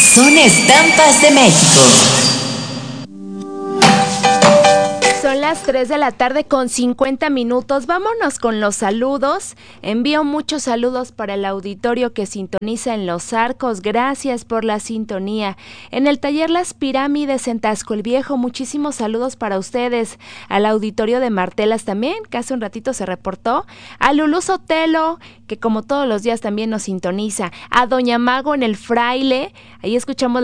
Son estampas de México. Son las 3 de la tarde con 50 minutos. Vámonos con los saludos. Envío muchos saludos para el auditorio que sintoniza en Los Arcos. Gracias por la sintonía. En el taller Las Pirámides en Taxco el Viejo, muchísimos saludos para ustedes. Al auditorio de Martelas también, que hace un ratito se reportó. A Lulú Sotelo, que como todos los días también nos sintoniza. A Doña Mago en el Fraile, ahí escuchamos